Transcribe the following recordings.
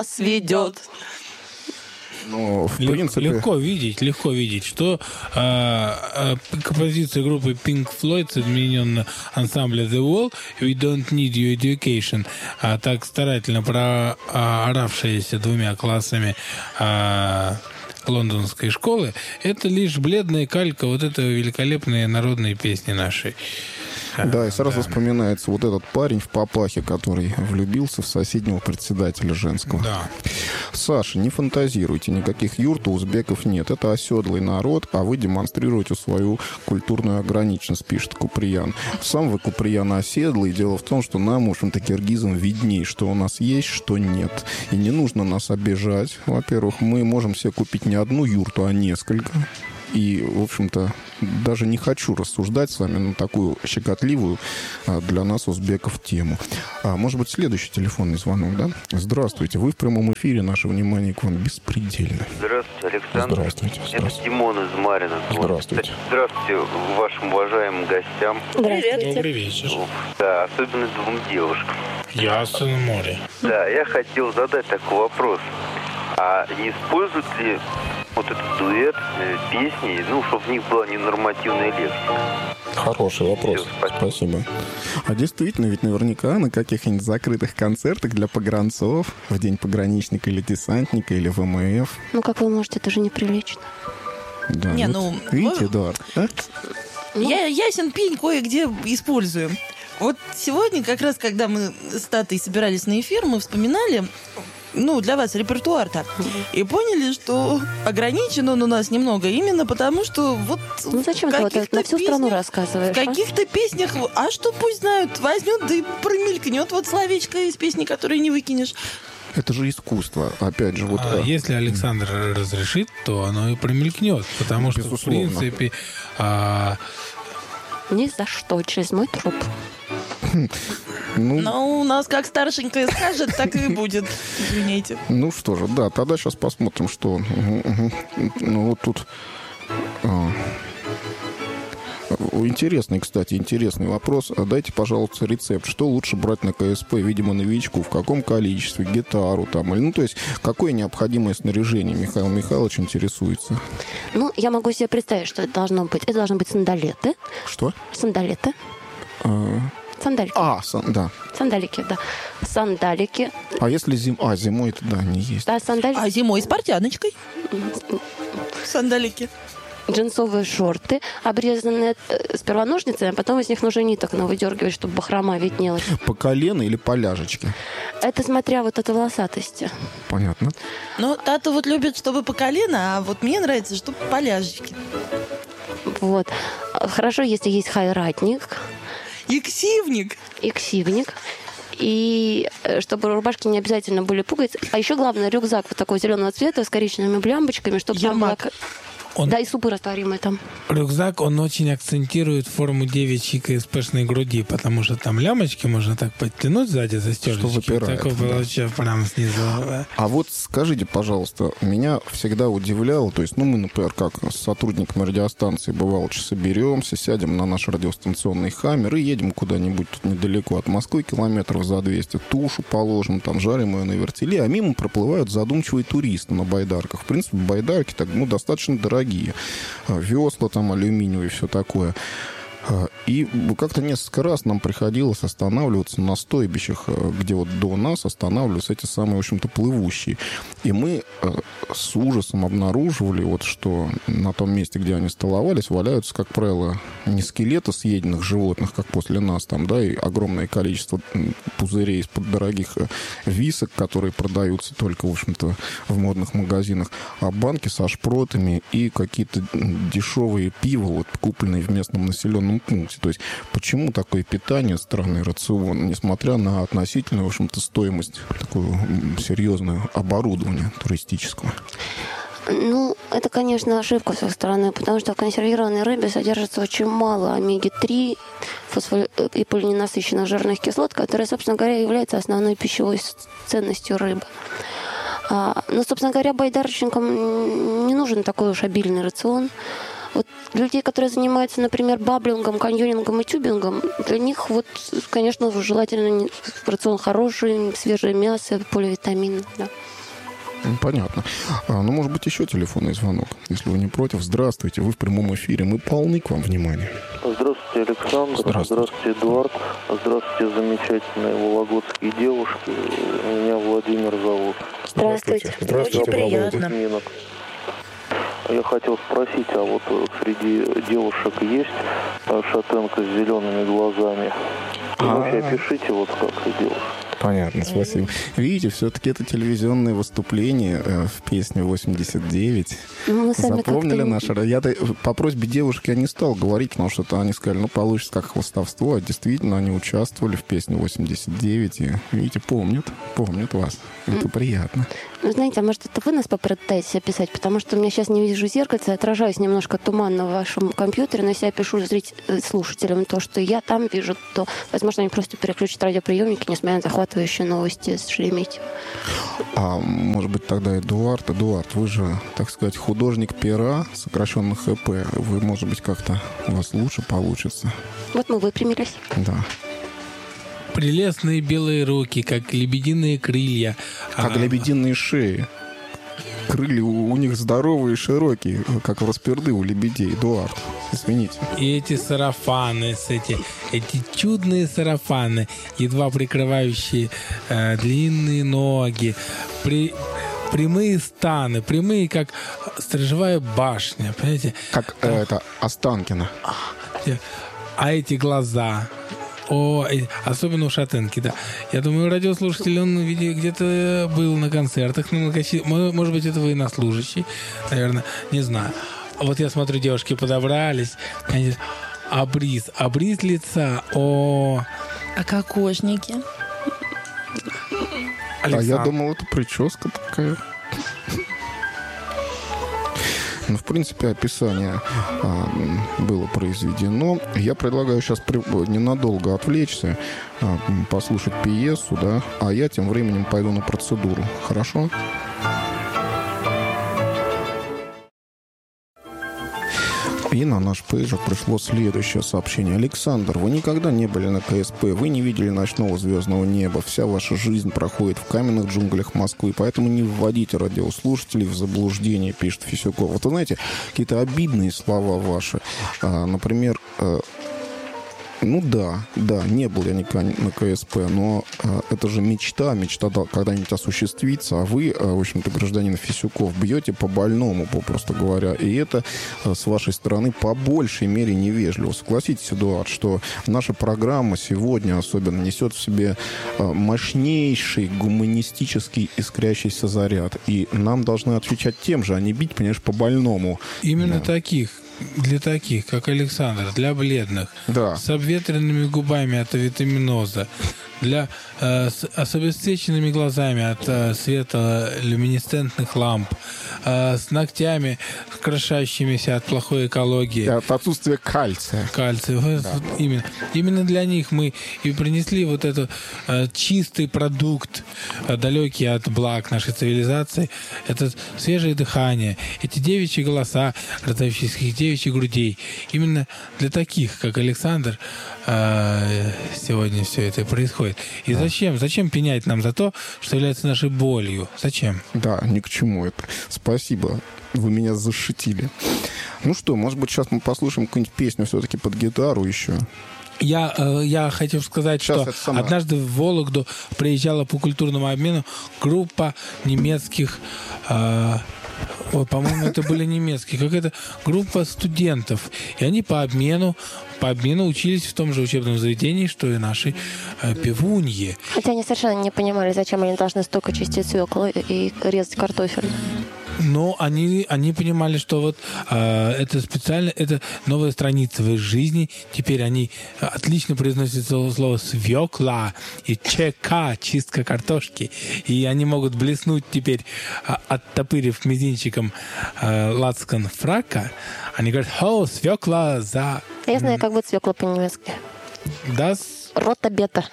ведет. Но, в принципе... Легко видеть, что композиция группы Pink Floyd с измененным ансамбля The Wall «We don't need your education», так старательно прооравшаяся двумя классами лондонской школы, это лишь бледная калька вот этой великолепной народной песни нашей. Да, и сразу вспоминается вот этот парень в папахе, который влюбился в соседнего председателя женского. Да. Саша, не фантазируйте, никаких юрт у узбеков нет. Это оседлый народ, а вы демонстрируете свою культурную ограниченность, пишет Куприян. Сам вы, Куприян, оседлый. Дело в том, что нам, в общем-то, киргизам видней, что у нас есть, что нет. И не нужно нас обижать. Во-первых, мы можем себе купить не одну юрту, а несколько. И, в общем-то, даже не хочу рассуждать с вами на такую щекотливую для нас, узбеков, тему. Может быть, следующий телефонный звонок, да? Здравствуйте. Вы в прямом эфире. Наше внимание к вам беспредельно. Здравствуйте, Александр. Здравствуйте. Это Димон из Марина. Здравствуйте. Здравствуйте вашим уважаемым гостям. Здравствуйте. Добрый вечер. Да, особенно двум девушкам. Ясно море. Да, я хотел задать такой вопрос. А не используют ли вот этот дуэт, песни, чтобы в них была ненормативная лексика? Хороший вопрос. Спасибо. А действительно, ведь наверняка на каких-нибудь закрытых концертах для погранцов в День пограничника или десантника или ВМФ. Ну, как вы можете, это же неприлично. Да, Не, видите, Эдуард, да? Ясен пень кое-где используем. Вот сегодня, как раз, когда мы с Татой собирались на эфир, мы вспоминали, для вас репертуар-то, и поняли, что ограничен он у нас немного именно потому, что зачем ты вот это на всю страну рассказываешь? В каких-то песнях, что пусть знают, возьмет, да и промелькнет словечко из песни, которую не выкинешь. Это же искусство. Опять же, если Александр разрешит, то оно и промелькнет, потому что, в принципе... Ни за что, через мой труп. У нас как старшенькая скажет, так и будет. Извините. Ну что же, да, тогда сейчас посмотрим, что... вот тут... Интересный вопрос. Дайте, пожалуйста, рецепт. Что лучше брать на КСП, видимо, новичку? В каком количестве? Гитару там? Или, то есть, какое необходимое снаряжение? Михаил Михайлович интересуется. Я могу себе представить, что это должно быть. Это должны быть сандалеты. Что? Сандалеты. Сандалики. Да. Сандалики, да. Сандалики. А если зимой это, да, не есть. Да, сандалики. А зимой с портяночкой. Сандалики. Джинсовые шорты, обрезанные сперва ножницами, а потом из них уже ниток выдергивать, чтобы бахрома виднелась. По колено или по ляжечке? Это смотря от волосатости. Понятно. Тата любит, чтобы по колено, а мне нравится, чтобы по ляжечке. Хорошо, если есть хайратник. Иксивник. И чтобы рубашки не обязательно были пуговицы. А еще главное, рюкзак такого зеленого цвета с коричневыми лямбочками, чтобы там была... Да, и супы растворимые там. Рюкзак, он очень акцентирует форму девичьей КСПшной груди, потому что там лямочки можно так подтянуть сзади застежечки. Что выпирает. Такой получается прям снизу. А скажите, пожалуйста, меня всегда удивляло, то есть, мы, например, как с сотрудниками радиостанции, бывало, соберемся, сядем на наш радиостанционный хаммер и едем куда-нибудь тут недалеко от Москвы, километров за 200, тушу положим, там жарим ее на вертеле, а мимо проплывают задумчивые туристы на байдарках. В принципе, байдарки достаточно дорогие. Весла там алюминиевые, все такое. И как-то несколько раз нам приходилось останавливаться на стойбищах, где до нас останавливались эти самые, в общем-то, плывущие. И мы с ужасом обнаруживали, что на том месте, где они столовались, валяются, как правило, не скелеты съеденных животных, как после нас, там, да, и огромное количество пузырей из-под дорогих висок, которые продаются только, в общем-то, в модных магазинах, а банки со шпротами и какие-то дешевые пиво, купленные в местном населенном пункте. То есть почему такое питание, странный рацион, несмотря на относительную, в общем-то, стоимость такого серьезного оборудования туристического? Это, конечно, ошибка с их стороны, потому что в консервированной рыбе содержится очень мало омеги-3 и полиненасыщенных жирных кислот, которые, собственно говоря, являются основной пищевой ценностью рыбы. Собственно говоря, байдарочникам не нужен такой уж обильный рацион. Людей, которые занимаются, например, баблингом, каньонингом и тюбингом, для них, конечно, желательно рацион хороший, свежее мясо, поливитамины, да. Понятно. Ну, может быть, еще телефонный звонок, если вы не против. Здравствуйте, вы в прямом эфире. Мы полны к вам внимания. Здравствуйте, Александр. Здравствуйте, Эдуард. Здравствуйте, замечательные вологодские девушки. Меня Владимир зовут. Здравствуйте. Очень приятно. Минок. Я хотел спросить, а вот среди девушек есть шатенка с зелеными глазами? Вообще пишите, вот как это делать. Понятно, спасибо. Видите, все-таки это телевизионное выступление в песне 89. Мы сами Запомнили наше... Я-то по просьбе девушки я не стал говорить, потому что они сказали, получится как хвостовство. А действительно, они участвовали в песне 89. И, видите, помнят вас. Это приятно. Ну, знаете, а может, это вы нас попытаетесь описать? Потому что у меня сейчас не вижу зеркальца, отражаюсь немножко туманно в вашем компьютере, но если я пишу слушателям то, что я там вижу, то, возможно, они просто переключат радиоприемники, несмотря на захватывающие новости с Шереметьево. А может быть, тогда Эдуард, вы же, так сказать, художник пера, сокращенно ХП. Вы, может быть, как-то у вас лучше получится. Вот мы выпрямились. Да. Прелестные белые руки, как лебединые крылья. Как лебединые шеи. Крылья у них здоровые и широкие, как расперды у лебедей. Эдуард, извините. И эти сарафаны, эти чудные сарафаны, едва прикрывающие длинные ноги, прямые станы, прямые, как сторожевая башня, понимаете? Как это Останкино. А эти глаза... особенно у шатенки, да. Я думаю, радиослушатель, он где-то был на концертах, может быть, это военнослужащий, наверное, не знаю. Вот я смотрю, девушки подобрались, обриз лица, А кокошники? А я думал, это прическа такая. Ну, в принципе, описание было произведено. Я предлагаю сейчас ненадолго отвлечься, послушать пьесу, да, а я тем временем пойду на процедуру. Хорошо? И на наш пейджер пришло следующее сообщение. Александр, вы никогда не были на КСП, вы не видели ночного звездного неба, вся ваша жизнь проходит в каменных джунглях Москвы, поэтому не вводите радиослушателей в заблуждение, пишет Фисюков. Вот вы знаете, какие-то обидные слова ваши. Например, не был я никогда на КСП, но это же мечта когда-нибудь осуществится, а вы, в общем-то, гражданин Фисюков, бьете по больному, попросту говоря, и это с вашей стороны по большей мере невежливо. Согласитесь, Эдуард, что наша программа сегодня особенно несет в себе мощнейший гуманистический искрящийся заряд, и нам должны отвечать тем же, а не бить, понимаешь, по больному. Именно для таких, как Александр, для бледных, да, с обветренными губами от витаминоза, с обесцвеченными глазами от света люминесцентных ламп, с ногтями, крошащимися от плохой экологии. От отсутствия кальция. Да. Именно для них мы и принесли вот этот чистый продукт, далекий от благ нашей цивилизации. Это свежее дыхание, эти девичьи голоса, раздающиеся из девичьих грудей. Именно для таких, как Александр, сегодня все это происходит. И зачем пенять нам за то, что является нашей болью? Зачем? Да, ни к чему это. Спасибо. Вы меня защитили. Ну что, может быть, сейчас мы послушаем какую-нибудь песню все-таки под гитару еще? Я хотел сказать, сейчас что однажды в Вологду приезжала по культурному обмену группа немецких... по-моему, это были немецкие. Какая-то группа студентов. И они по обмену учились в том же учебном заведении, что и наши певуньи. Хотя они совершенно не понимали, зачем они должны столько чистить свеклу и резать картофель. Но они понимали, что вот это новая страница в их жизни. Теперь они отлично произносят слово «свекла» и «ЧК» — чистка картошки. И они могут блеснуть теперь, оттопырив мизинчиком лацкан фрака. Они говорят: «О, свекла за...» Я знаю, как будет свекла по-немецки. Das... Рота-бета.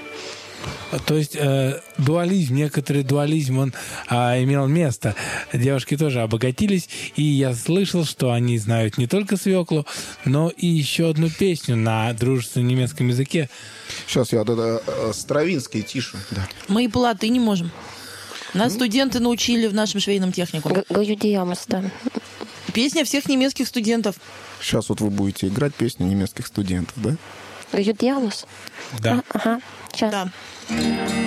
То есть некоторый дуализм, он имел место. Девушки тоже обогатились, и я слышал, что они знают не только свеклу, но и еще одну песню на дружественном немецком языке. Сейчас я Стравинский тише. Да. Мы и по латыни можем. Нас студенты научили в нашем швейном техникуме. Гаюдиямас, да. Песня всех немецких студентов. Сейчас вот вы будете играть песню немецких студентов, да? Гаюдиямас? Да. Ага, сейчас. Да.